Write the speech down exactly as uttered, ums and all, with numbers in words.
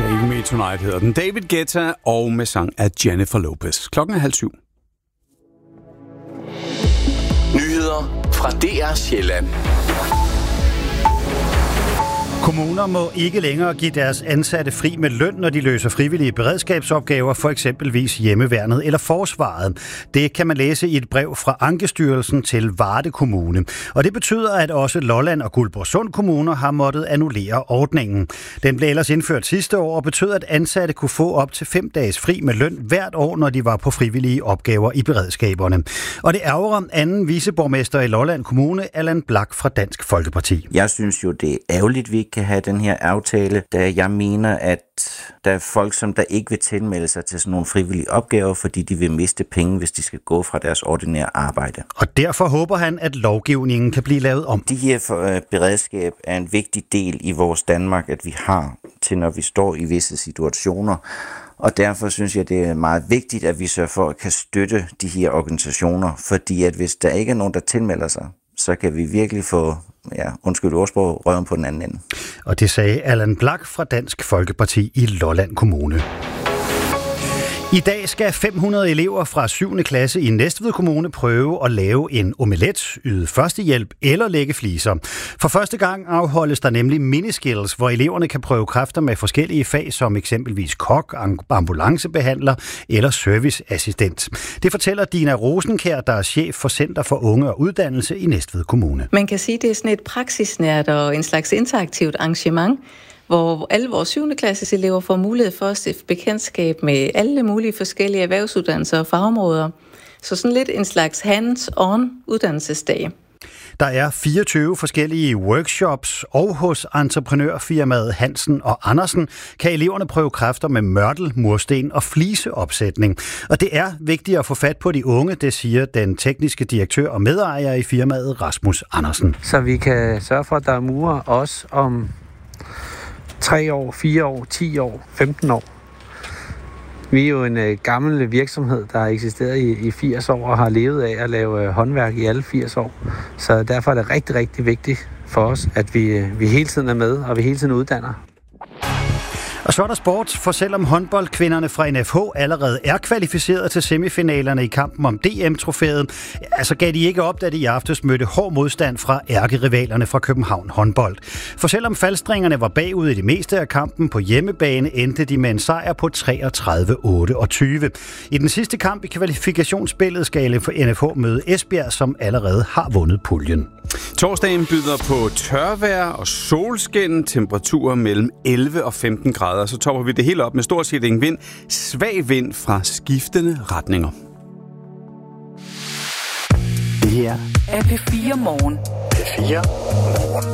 Save Me Tonight hedder den. David Guetta og med sang af Jennifer Lopez. Klokken er halv syv. Nyheder fra D R Sjælland. Kommuner må ikke længere give deres ansatte fri med løn, når de løser frivillige beredskabsopgaver, for eksempelvis hjemmeværnet eller forsvaret. Det kan man læse i et brev fra Ankestyrelsen til Varde Kommune. Og det betyder, at også Lolland og Guldborgsund kommuner har måttet annullere ordningen. Den blev ellers indført sidste år og betød, at ansatte kunne få op til fem dages fri med løn hvert år, når de var på frivillige opgaver i beredskaberne. Og det ærger anden viceborgmester i Lolland Kommune, Allan Blak fra Dansk Folkeparti. Jeg synes jo, det er ærgerligt, vi kan have den her aftale, da jeg mener, at der er folk, som der ikke vil tilmelde sig til sådan nogle frivillige opgaver, fordi de vil miste penge, hvis de skal gå fra deres ordinære arbejde. Og derfor håber han, at lovgivningen kan blive lavet om. De her for, uh, beredskab er en vigtig del i vores Danmark, at vi har til, når vi står i visse situationer. Og derfor synes jeg, det er meget vigtigt, at vi sørger for at kan støtte de her organisationer, fordi at hvis der ikke er nogen, der tilmelder sig, så kan vi virkelig få, ja, undskyld ordsprog, røven på den anden ende. Og det sagde Allan Blak fra Dansk Folkeparti i Lolland Kommune. I dag skal fem hundrede elever fra syvende klasse i Næstved Kommune prøve at lave en omelet, yde førstehjælp eller lægge fliser. For første gang afholdes der nemlig miniskills, hvor eleverne kan prøve kræfter med forskellige fag, som eksempelvis kok, ambulancebehandler eller serviceassistent. Det fortæller Dina Rosenkjær, der er chef for Center for Unge og Uddannelse i Næstved Kommune. Man kan sige, at det er sådan et praksisnært og en slags interaktivt arrangement, hvor alle vores syvende klasses elever får mulighed for at stifte bekendtskab med alle mulige forskellige erhvervsuddannelser og fagområder. Så sådan lidt en slags hands-on uddannelsesdag. Der er fireogtyve forskellige workshops, og hos entreprenørfirmaet Hansen og Andersen kan eleverne prøve kræfter med mørtel, mursten og fliseopsætning. Og det er vigtigt at få fat på de unge, det siger den tekniske direktør og medejer i firmaet Rasmus Andersen. Så vi kan sørge for, at der er murer også om tre år, fire år, ti år, femten år. Vi er jo en øh, gammel virksomhed, der har eksisteret i, i firs år og har levet af at lave øh, håndværk i alle firs år. Så derfor er det rigtig, rigtig vigtigt for os, at vi, øh, vi hele tiden er med, og vi hele tiden uddanner. Og så er der sport, for selvom håndboldkvinderne fra N F H allerede er kvalificeret til semifinalerne i kampen om D M-trofæet, altså gav de ikke op, da de i aftes mødte hård modstand fra ærkerivalerne fra København håndbold. For selvom faldstringerne var bagud i det meste af kampen på hjemmebane, endte de med en sejr på treogtredive otteogtyve. I den sidste kamp i kvalifikationsspillet skal N F H møde Esbjerg, som allerede har vundet puljen. Torsdagen byder på tørvejr og solskin, temperaturer mellem elleve og femten grader. Så topper vi det hele op med stort set ingen vind, svag vind fra skiftende retninger. Det her er P fire Morgen. P fire Morgen.